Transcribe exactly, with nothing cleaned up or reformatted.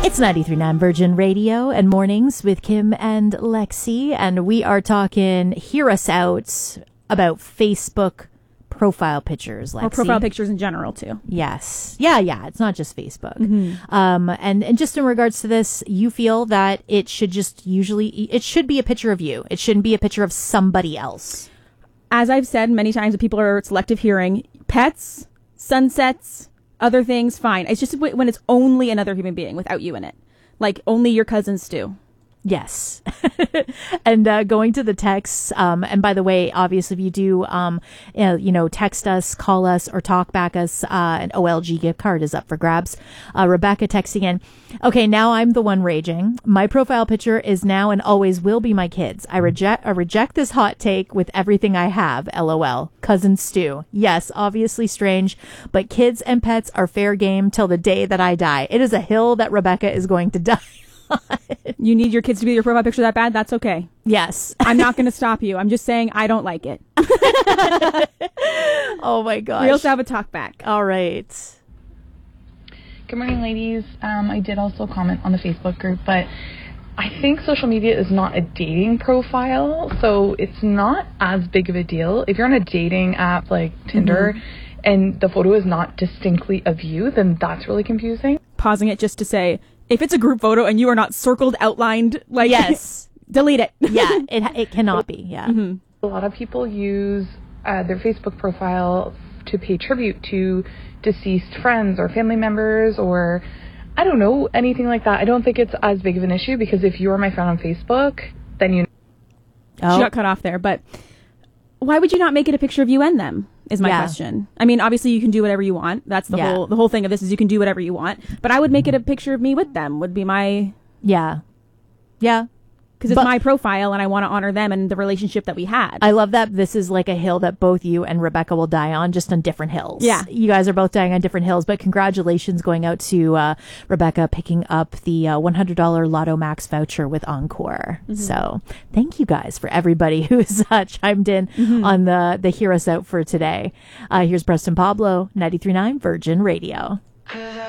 It's ninety-three point nine Virgin Radio and Mornings with Kim and Lexi, and we are talking Hear Us Out about Facebook profile pictures, Lexi. Or profile pictures in general, too. Yes. Yeah, yeah. It's not just Facebook. Mm-hmm. Um, and, and just in regards to this, you feel that it should just usually, it should be a picture of you. It shouldn't be a picture of somebody else. As I've said many times, if people are selective hearing, pets, sunsets, other things, fine. It's just when it's only another human being without you in it. Like only your cousin Stu. Yes. And uh, going to the texts, um, and by the way, obviously, if you do, um, uh, you know, text us, call us, or talk back us, uh, an O L G gift card is up for grabs. Uh, Rebecca texting in, okay, now I'm the one raging. My profile picture is now and always will be my kids. I reject, I reject this hot take with everything I have, LOL. Cousin Stu. Yes, obviously strange, but kids and pets are fair game till the day that I die. It is a hill that Rebecca is going to die. You need your kids to be your profile picture that bad? That's okay. Yes. I'm not going to stop you. I'm just saying I don't like it. Oh my gosh. We also have a talk back. All right. Good morning, ladies. Um, I did also comment on the Facebook group, but I think social media is not a dating profile, so it's not as big of a deal. If you're on a dating app like Tinder mm-hmm. and the photo is not distinctly of you, then that's really confusing. Pausing it just to say, if it's a group photo and you are not circled, outlined, like, yes, delete it. Yeah, it it cannot be. Yeah. Mm-hmm. A lot of people use uh, their Facebook profile to pay tribute to deceased friends or family members or, I don't know, anything like that. I don't think it's as big of an issue because if you're my friend on Facebook, then you know. Oh. She got cut off there, but why would you not make it a picture of you and them? Is my yeah. question. I mean, obviously you can do whatever you want. That's the yeah. whole the whole thing of this is you can do whatever you want. But I would make it a picture of me with them. Would be my yeah, yeah. Because it's but, my profile and I want to honor them and the relationship that we had. I love that this is like a hill that both you and Rebecca will die on, just on different hills. Yeah. You guys are both dying on different hills, but congratulations going out to uh, Rebecca picking up the uh, one hundred dollars Lotto Max voucher with Encore. Mm-hmm. So thank you guys for everybody who's uh, chimed in mm-hmm. on the, the Hear Us Out for today. Uh, here's Preston Pablo, ninety-three point nine Virgin Radio.